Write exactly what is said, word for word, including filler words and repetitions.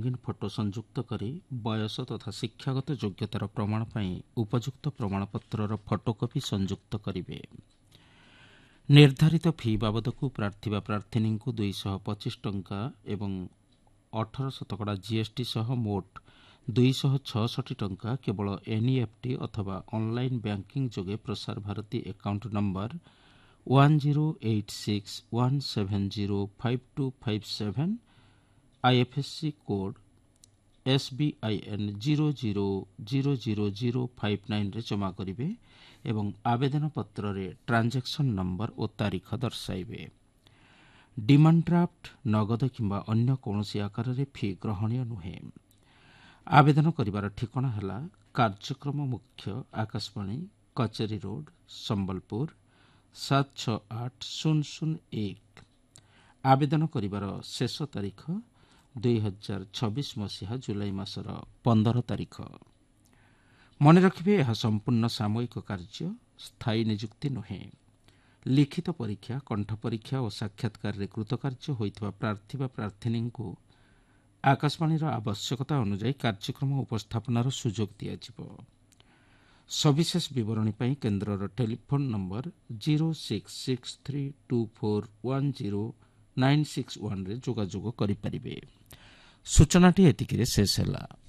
रंगीन फोटो संयुक्त करी बयस तथा शिक्षागत योग्यतार प्रमाण पई उपयुक्त प्रमाणपत्रर फोटोकॉपी संयुक्त करिवे। निर्धारित फी बाबदकु प्रार्थी बा प्रार्थिनी को दुईश पचिश टंका एवं अठर शतकड़ा जीएसटी सह मोट दुईश छठी टंका केवल एनईएफटी अथवा ऑनलाइन बैंकिंग जोगे Prasar Bharati account number one zero eight six one seven zero five to five seven IFSC code SBIN zero zero zero zero zero five nine रे जमा करिवे एवं आवेदन पत्र रे ट्रांजैक्शन नंबर और तारीख दर्शाइबे। डिमांड ड्राफ्ट नगद किंबा अन्य कौनसी आकार रे फी ग्रहणीय नुहे। आवेदन करिवार ठिकाना हला कार्यक्रम मुख्य आकाशवाणी कचेरी रोड संबलपुर सात छ आठ शून्य शून्य एक। आवेदन करिवार शेष तारीख दुई हजार छब्बीस मसीहा जुलाई मासर पंदर तारीख। मन रखिबे यह संपूर्ण सामयिक कार्य स्थायी नियुक्ति नुहे। लिखित परीक्षा कंठ परीक्षा और साक्षात्कार रे कृतकार्य होइतबा प्रार्थी बा प्रार्थिनी को आकाशवाणी आवश्यकता अनुसार कार्यक्रम उपस्थापनार सुजोग दियाजिबो। सविशेष विवरणी पई केन्द्रर telephone number zero six six three to four one zero nine six one रे जोगाजोग करि परिबे। सूचनाटी एतिकिरे शेष ହେଲା।